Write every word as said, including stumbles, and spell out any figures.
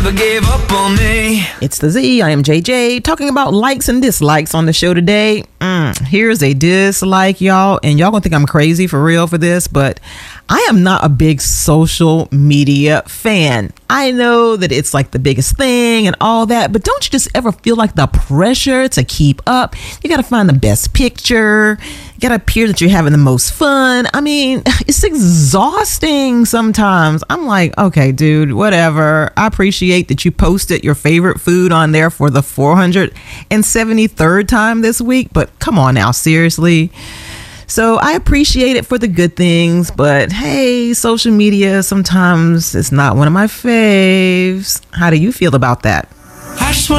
Never gave up on me. It's the Z. I am J J, talking about likes and dislikes on the show today. Mm, here's a dislike, y'all, and y'all gonna think I'm crazy for real for this, but I am not a big social media fan. I know that it's like the biggest thing and all that, but don't you just ever feel like the pressure to keep up? You gotta find the best picture. You gotta appear that you're having the most fun. I mean, it's exhausting sometimes. I'm like, okay, dude, whatever. I appreciate that you posted your favorite food on there for the four hundred seventy-third time this week, but come on now, seriously. So I appreciate it for the good things, but hey, social media sometimes it's not one of my faves. How do you feel about that? I just